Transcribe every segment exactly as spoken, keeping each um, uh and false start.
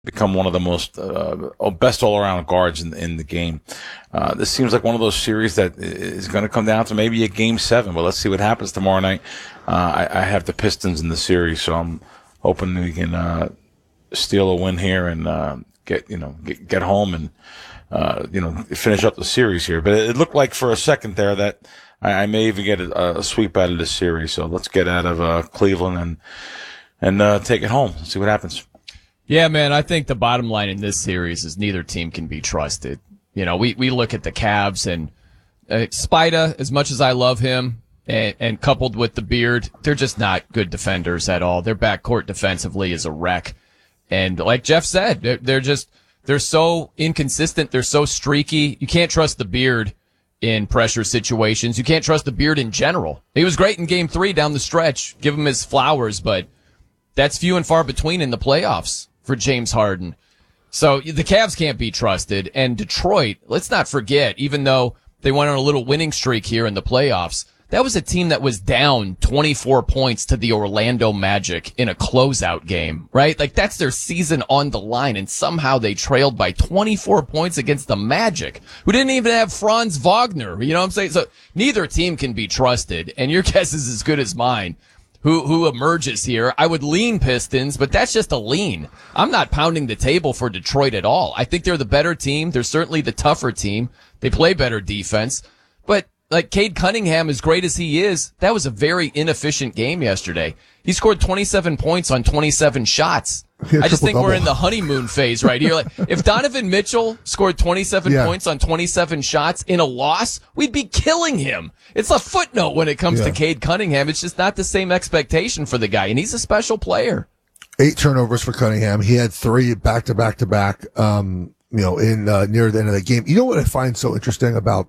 become one of the most uh, best all-around guards in, in the game. Uh, this seems like one of those series that is going to come down to maybe a game seven, but let's see what happens tomorrow night. Uh, I, I have the Pistons in the series, so I'm hoping we can uh, steal a win here and uh, get you know get, get home and uh, you know finish up the series here. But it looked like for a second there that I, I may even get a, a sweep out of this series. So let's get out of uh, Cleveland and and uh, take it home. See what happens. Yeah, man, I think the bottom line in this series is neither team can be trusted. You know, we, we look at the Cavs and uh, Spida, as much as I love him, and, and coupled with the beard, they're just not good defenders at all. Their backcourt defensively is a wreck. And like Jeff said, they're, they're just, they're so inconsistent. They're so streaky. You can't trust the beard in pressure situations. You can't trust the beard in general. He was great in game three down the stretch. Give him his flowers, but that's few and far between in the playoffs for James Harden. So the Cavs can't be trusted. And Detroit, let's not forget, even though they went on a little winning streak here in the playoffs, that was a team that was down twenty-four points to the Orlando Magic in a closeout game, right? Like that's their season on the line, and somehow they trailed by twenty-four points against the Magic, who didn't even have Franz Wagner. You know what I'm saying? So neither team can be trusted, and your guess is as good as mine. Who, who emerges here? I would lean Pistons, but that's just a lean. I'm not pounding the table for Detroit at all. I think they're the better team. They're certainly the tougher team. They play better defense. But, like, Cade Cunningham, as great as he is, that was a very inefficient game yesterday. He scored twenty-seven points on twenty-seven shots. I just think we're in the honeymoon phase right here. Like, if Donovan Mitchell scored twenty-seven yeah. points on twenty-seven shots in a loss, we'd be killing him. It's a footnote when it comes yeah. to Cade Cunningham. It's just not the same expectation for the guy, and he's a special player. Eight turnovers for Cunningham. He had three back to back to back. Um, you know, in uh, near the end of the game. You know what I find so interesting about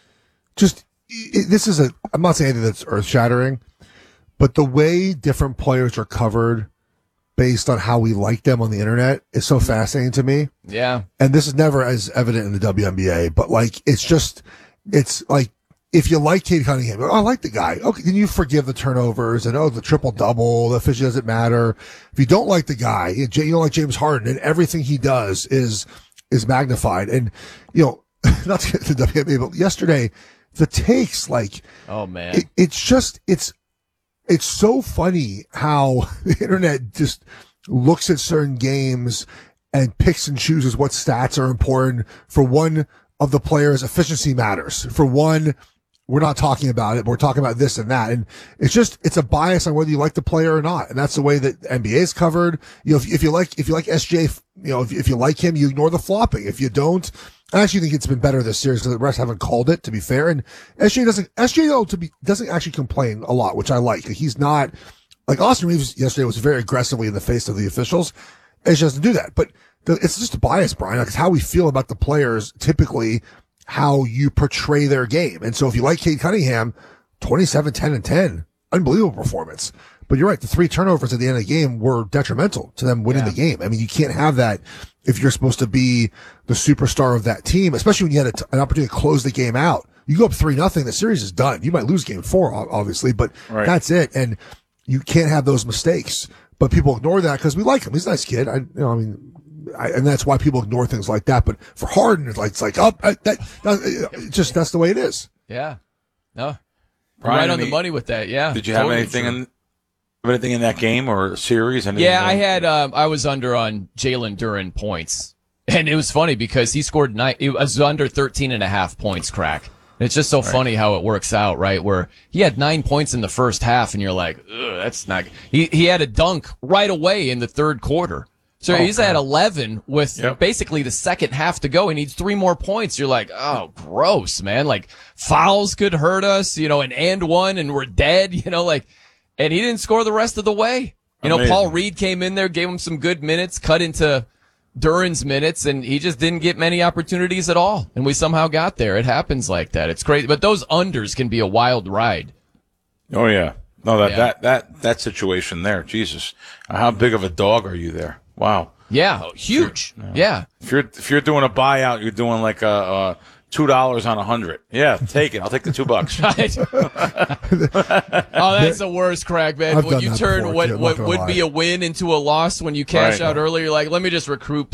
just it, this is a. I'm not saying anything that's earth shattering, but the way different players are covered based on how we like them on the internet is so fascinating to me. Yeah. And this is never as evident in the W N B A, but like, it's just, it's like, if you like Cade Cunningham, oh, I like the guy. Okay. Then you forgive the turnovers and, oh, the triple double, the efficiency doesn't matter. If you don't like the guy, you don't like James Harden, and everything he does is, is magnified. And, you know, not to get to the W N B A, but yesterday, the takes, like, oh man, it, it's just, it's, It's so funny how the internet just looks at certain games and picks and chooses what stats are important. For one of the players, efficiency matters. For one, we're not talking about it, but we're talking about this and that. And it's just, it's a bias on whether you like the player or not. And that's the way that N B A is covered. You know, if, if you like, if you like S J, you know, if, if you like him, you ignore the flopping. If you don't, I actually think it's been better this series because the rest haven't called it, to be fair. And S J doesn't, S J though, to be, doesn't actually complain a lot, which I like. He's not, like Austin Reeves yesterday was very aggressively in the face of the officials. S J doesn't do that. But the, it's just a bias, Brian. Like, it's how we feel about the players, typically how you portray their game. And so if you like Cade Cunningham, twenty-seven, ten, and ten, unbelievable performance. But you're right, the three turnovers at the end of the game were detrimental to them winning yeah. the game. I mean, you can't have that if you're supposed to be the superstar of that team, especially when you had a t- an opportunity to close the game out. You go up three nothing, the series is done. You might lose game four, obviously, but right. that's it. And you can't have those mistakes. But people ignore that because we like him. He's a nice kid. I, you know, I mean, I, and that's why people ignore things like that. But for Harden, it's like, it's like, oh, that, that, that just, that's the way it is. Yeah. No. Brian, right on any, the money with that. Yeah. Did you totally have anything true. in, anything in that game or series? Anything yeah, I had, um, I was under on Jalen Duren points. And it was funny because he scored nine, it was under thirteen and a half points, Crack. And it's just so right. funny how it works out, right? Where he had nine points in the first half and you're like, ugh, that's not, he, he had a dunk right away in the third quarter. So oh, he's God. at eleven with yep. basically the second half to go. He needs three more points. You're like, oh, gross, man. Like fouls could hurt us, you know, an and one and we're dead, you know, like, and he didn't score the rest of the way. You Amazing. know, Paul Reed came in there, gave him some good minutes, cut into Duren's minutes, and he just didn't get many opportunities at all. And we somehow got there. It happens like that. It's crazy. But those unders can be a wild ride. Oh, yeah. No, that, yeah. that, that, that situation there, Jesus. How big of a dog are you there? Wow. Yeah, huge. Yeah. yeah. If you're, if you're doing a buyout, you're doing like a, a two dollars on a hundred. Yeah, take it. I'll take the two bucks. Right? Oh, that's the worst, Craig, man. I've when done you that turn before, what too, I'm what not would gonna be lie. a win into a loss when you cash Right. out earlier, you're like, let me just recoup